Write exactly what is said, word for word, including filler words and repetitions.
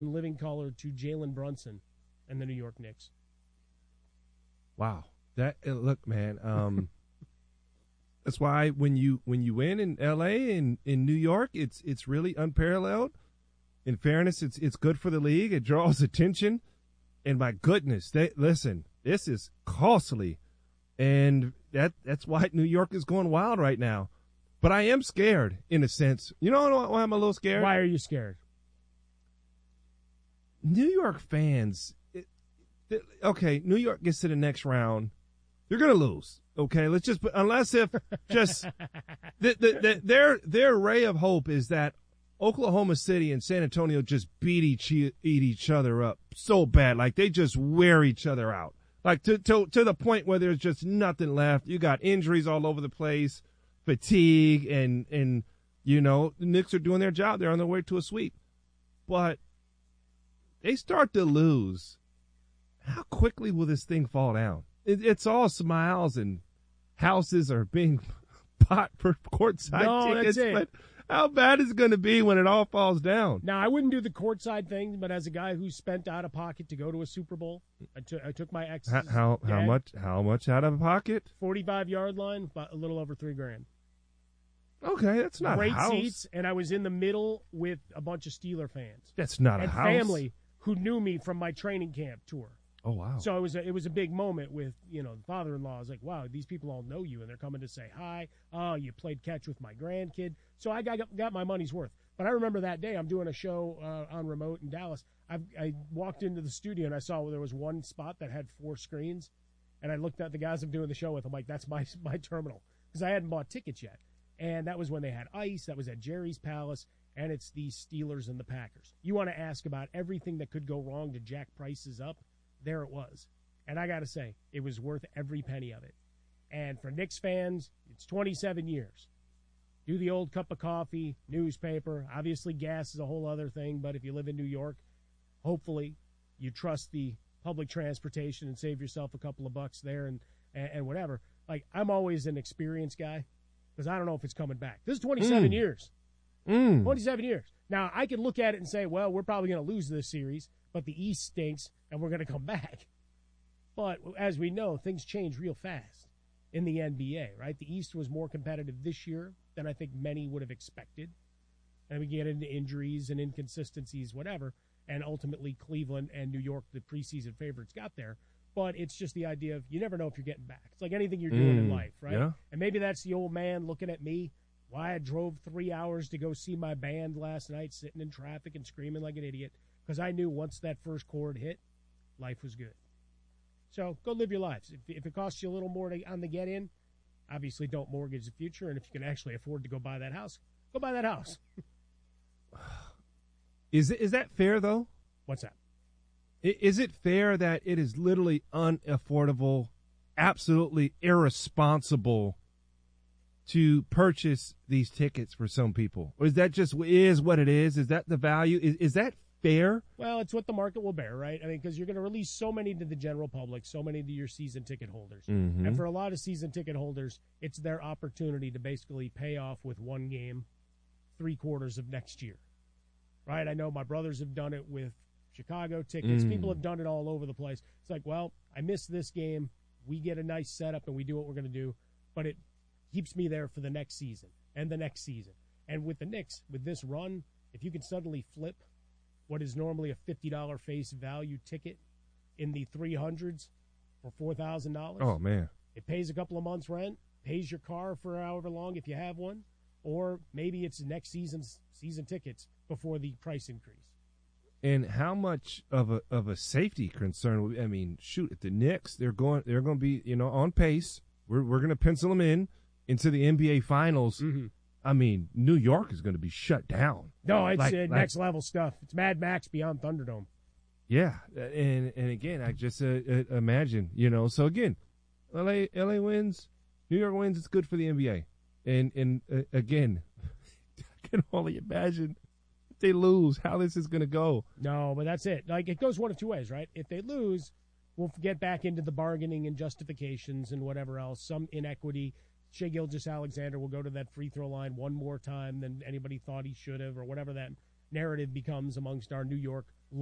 living color to Jalen Brunson and the New York Knicks. Wow. That uh, look, man. Um, that's why when you when you win in L A and in New York, it's it's really unparalleled. In fairness, it's it's good for the league. It draws attention, and my goodness, they listen. This is costly, and that that's why New York is going wild right now. But I am scared in a sense. You know why I'm a little scared? Why are you scared? New York fans. It, it, okay, New York gets to the next round. You're gonna lose. Okay, let's just unless if just the, the, the, their their ray of hope is that Oklahoma City and San Antonio just beat each eat each other up so bad, like they just wear each other out, like to to to the point where there's just nothing left. You got injuries all over the place, fatigue, and and you know the Knicks are doing their job. They're on their way to a sweep, but they start to lose. How quickly will this thing fall down? It, it's all smiles and houses are being bought for courtside no, tickets, that's it. But how bad is it going to be when it all falls down? Now, I wouldn't do the courtside thing, but as a guy who spent out of pocket to go to a Super Bowl, I, t- I took my ex. How how, how much? How much out of pocket? forty-five yard line, about a little over three grand. Okay, that's not Great a house. seats, and I was in the middle with a bunch of Steeler fans. That's not and a house. family who knew me from my training camp tour. Oh wow! So it was a, it was a big moment with you know the father-in-law. I was like, wow, these people all know you, and they're coming to say hi. Oh, you played catch with my grandkid. So I got got my money's worth. But I remember that day I'm doing a show uh, on remote in Dallas. I, I walked into the studio and I saw there was one spot that had four screens, and I looked at the guys I'm doing the show with. I'm like, that's my my terminal because I hadn't bought tickets yet, and that was when they had ice. That was at Jerry's Palace, and it's the Steelers and the Packers. You want to ask about everything that could go wrong to jack prices up? There it was. And I got to say, it was worth every penny of it. And for Knicks fans, it's twenty-seven years. Do the old cup of coffee, newspaper. Obviously, gas is a whole other thing, but if you live in New York, hopefully you trust the public transportation and save yourself a couple of bucks there and, and, and whatever. Like, I'm always an experienced guy because I don't know if it's coming back. This is twenty-seven Mm. years. Mm. twenty-seven years. Now, I can look at it and say, well, we're probably going to lose this series, but the East stinks, and we're going to come back. But as we know, things change real fast in the N B A, right? The East was more competitive this year than I think many would have expected. And we get into injuries and inconsistencies, whatever, and ultimately Cleveland and New York, the preseason favorites, got there. But it's just the idea of you never know if you're getting back. It's like anything you're doing in Mm. life, right? Yeah. And maybe that's the old man looking at me. Why I drove three hours to go see my band last night, sitting in traffic and screaming like an idiot, because I knew once that first chord hit, life was good. So go live your lives. If, if it costs you a little more to, on the get-in, obviously don't mortgage the future. And if you can actually afford to go buy that house, go buy that house. Is it, is that fair though? What's that? I- Is it fair that it is literally unaffordable, absolutely irresponsible to purchase these tickets for some people? Or is that just is what it is? Is that the value? Is is that fair? Well, it's what the market will bear, right? I mean, because you're going to release so many to the general public, so many to your season ticket holders. Mhm. And for a lot of season ticket holders, it's their opportunity to basically pay off with one game three quarters of next year, right? I know my brothers have done it with Chicago tickets. Mm. People have done it all over the place. It's like, well, I missed this game. We get a nice setup and we do what we're going to do, but it keeps me there for the next season and the next season. And with the Knicks, with this run, if you can suddenly flip what is normally a fifty dollars face value ticket in the three hundreds for four thousand dollars. Oh man, it pays a couple of months' rent, pays your car for however long if you have one, or maybe it's next season's season tickets before the price increase. and how much of a of a safety concern? I mean, shoot, at the Knicks, they're going they're going to be you know on pace. We're we're going to pencil them in into the N B A Finals. Mm-hmm. I mean, New York is going to be shut down. No, it's Like- uh, like- next level stuff. It's Mad Max beyond Thunderdome. Yeah, and and again, I just uh, uh, imagine, you know. So again, L A L A wins, New York wins. It's good for the N B A, and and uh, again, I can only imagine if they lose how this is going to go. No, but that's it. Like, it goes one of two ways, right? If they lose, we'll get back into the bargaining and justifications and whatever else, some inequity. Shea Gilgeous Alexander will go to that free throw line one more time than anybody thought he should have, or whatever that narrative becomes amongst our New York